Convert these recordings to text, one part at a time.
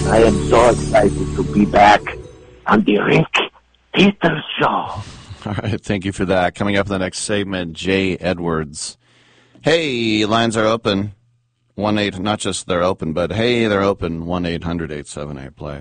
I am so excited to be back on the Rick Peters Show. All right, thank you for that. Coming up in the next segment, Jay Edwards. Hey, lines are open. 1-8, not just they're open, but hey, they're open. 1-800-878-PLAY.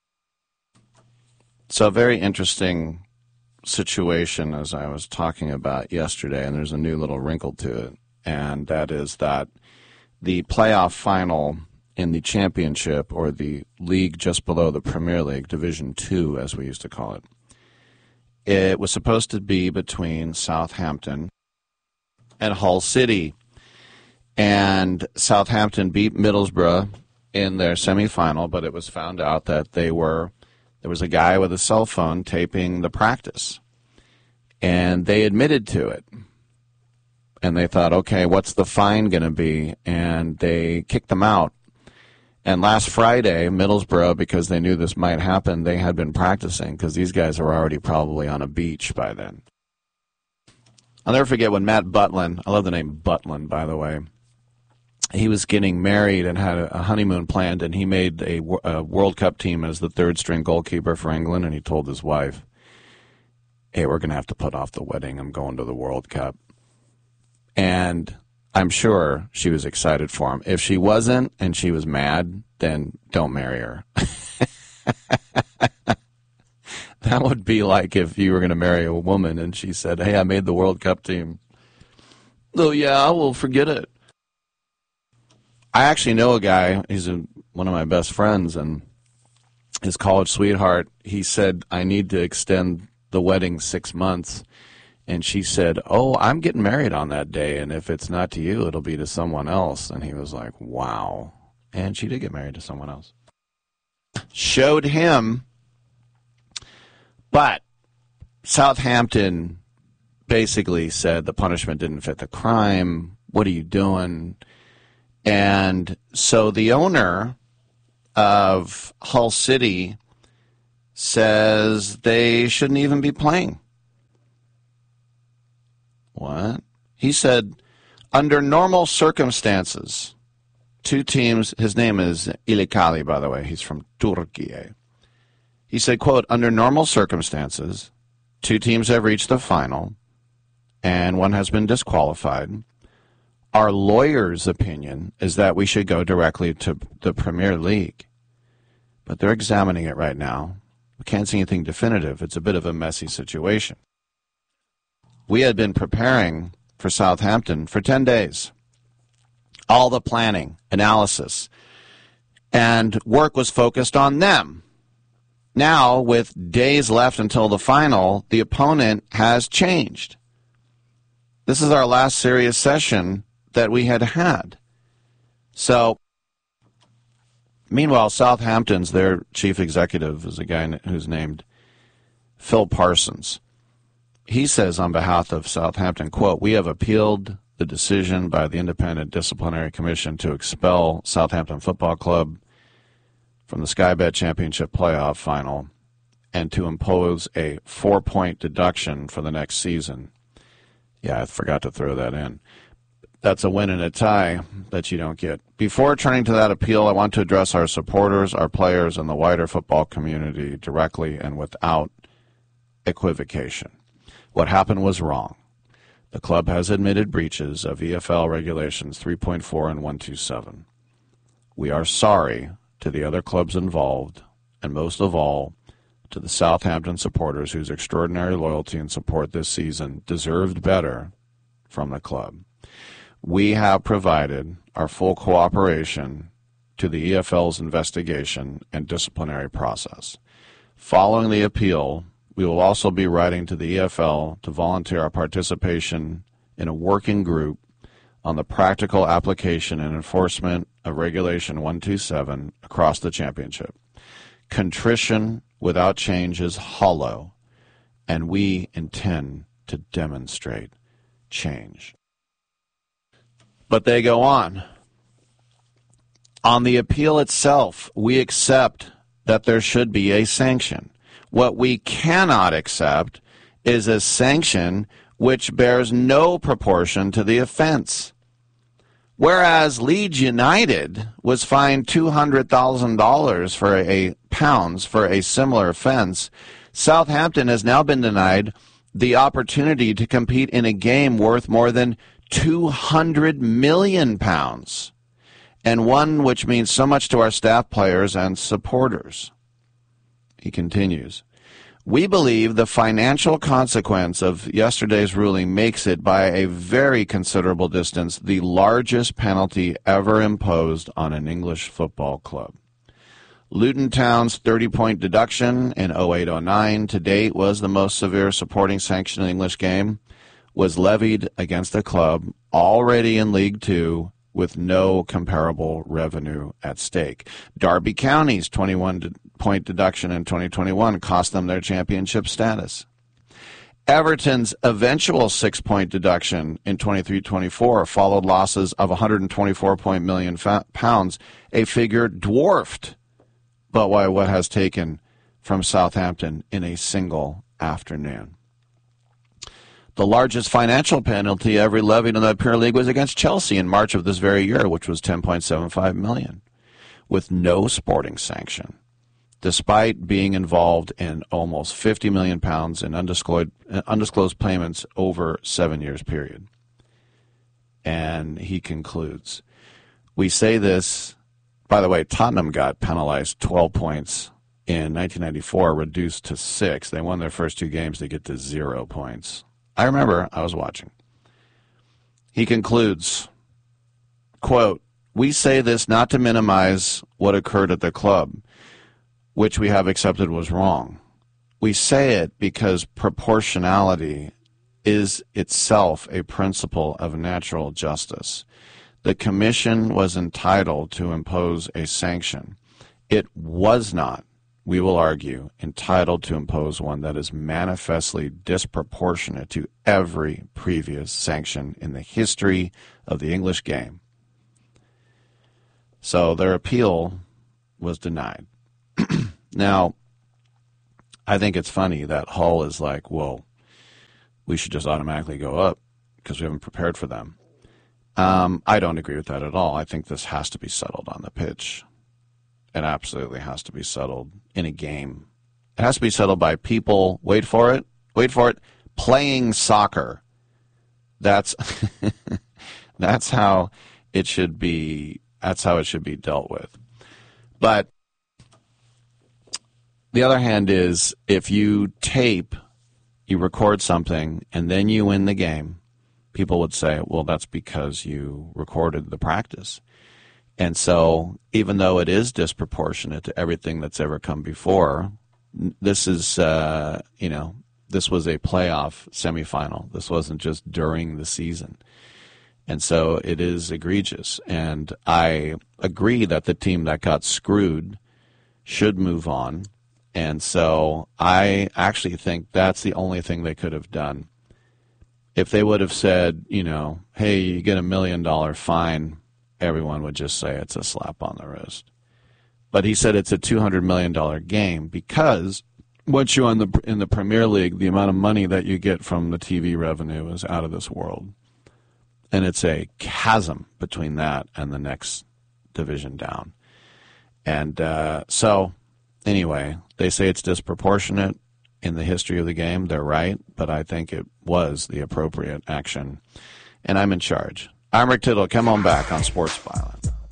So a very interesting situation, as I was talking about yesterday, and there's a new little wrinkle to it, and that is that the playoff final in the championship, or the league just below the Premier League, Division II, as we used to call it, it was supposed to be between Southampton and Hull City. And Southampton beat Middlesbrough in their semifinal, but it was found out that there was a guy with a cell phone taping the practice. And they admitted to it. And they thought, okay, what's the fine going to be? And they kicked them out. And last Friday, Middlesbrough, because they knew this might happen, they had been practicing because these guys were already probably on a beach by then. I'll never forget when Matt Butlin, I love the name Butlin, by the way, he was getting married and had a honeymoon planned, and he made a World Cup team as the third-string goalkeeper for England, and he told his wife, hey, we're going to have to put off the wedding. I'm going to the World Cup. And I'm sure she was excited for him. If she wasn't and she was mad, then don't marry her. That would be like if you were going to marry a woman and she said, hey, I made the World Cup team. Oh, yeah, well, forget it. I actually know a guy, he's one of my best friends, and his college sweetheart, he said, I need to extend the wedding 6 months. And she said, oh, I'm getting married on that day, and if it's not to you, it'll be to someone else. And he was like, wow. And she did get married to someone else. Showed him, but Southampton basically said the punishment didn't fit the crime. What are you doing? And so the owner of Hull City says they shouldn't even be playing. What? He said, under normal circumstances, two teams, his name is Ilikali, by the way, he's from Turkey. He said, quote, under normal circumstances, two teams have reached the final, and one has been disqualified. Our lawyer's opinion is that we should go directly to the Premier League. But they're examining it right now. We can't see anything definitive. It's a bit of a messy situation. We had been preparing for Southampton for 10 days. All the planning, analysis, and work was focused on them. Now, with days left until the final, the opponent has changed. This is our last serious session that we had. So, meanwhile, Southampton's, their chief executive is a guy who's named Phil Parsons. He says on behalf of Southampton, quote, we have appealed the decision by the Independent Disciplinary Commission to expel Southampton Football Club from the Sky Bet Championship playoff final and to impose a 4-point deduction for the next season. Yeah, I forgot to throw that in. That's a win and a tie that you don't get. Before turning to that appeal, I want to address our supporters, our players, and the wider football community directly and without equivocation. What happened was wrong. The club has admitted breaches of EFL Regulations 3.4 and 127. We are sorry to the other clubs involved, and most of all, to the Southampton supporters whose extraordinary loyalty and support this season deserved better from the club. We have provided our full cooperation to the EFL's investigation and disciplinary process. Following the appeal, we will also be writing to the EFL to volunteer our participation in a working group on the practical application and enforcement of Regulation 127 across the championship. Contrition without change is hollow, and we intend to demonstrate change. But they go on. On the appeal itself, we accept that there should be a sanction. What we cannot accept is a sanction which bears no proportion to the offense. Whereas Leeds United was fined $200,000 for a similar offense, Southampton has now been denied the opportunity to compete in a game worth more than £200 million, and one which means so much to our staff players and supporters. He continues, we believe the financial consequence of yesterday's ruling makes it by a very considerable distance the largest penalty ever imposed on an English football club. Luton Town's 30-point deduction in 08-09 to date was the most severe supporting sanction in the English game, was levied against a club already in League Two with no comparable revenue at stake. Derby County's 21-point deduction in 2021 cost them their championship status. Everton's eventual 6-point deduction in 23-24 followed losses of £124 million, a figure dwarfed but by what has taken from Southampton in a single afternoon. The largest financial penalty ever levied in the Premier League was against Chelsea in March of this very year, which was $10.75 million, with no sporting sanction, despite being involved in almost £50 million in undisclosed payments over 7 years period. And he concludes, we say this. By the way, Tottenham got penalized 12 points in 1994, reduced to 6. They won their first 2 games. They get to 0 points. I remember, I was watching. He concludes, quote, we say this not to minimize what occurred at the club, which we have accepted was wrong. We say it because proportionality is itself a principle of natural justice. The Commission was entitled to impose a sanction. It was not, we will argue, entitled to impose one that is manifestly disproportionate to every previous sanction in the history of the English game. So their appeal was denied. Now, I think it's funny that Hull is like, well, we should just automatically go up because we haven't prepared for them. I don't agree with that at all. I think this has to be settled on the pitch. It absolutely has to be settled in a game. It has to be settled by people, wait for it, playing soccer. That's that's how it should be. That's how it should be dealt with. But the other hand is, if you tape, you record something, and then you win the game, people would say, well, that's because you recorded the practice. And so even though it is disproportionate to everything that's ever come before, this is, this was a playoff semifinal. This wasn't just during the season. And so it is egregious. And I agree that the team that got screwed should move on. And so I actually think that's the only thing they could have done. If they would have said, hey, you get $1 million fine, everyone would just say it's a slap on the wrist. But he said it's a $200 million game because once you're in the Premier League, the amount of money that you get from the TV revenue is out of this world. And it's a chasm between that and the next division down. And so, anyway, they say it's disproportionate in the history of the game. They're right, but I think it was the appropriate action. And I'm in charge. I'm Rick Tittle. Come on back on Sports Byline.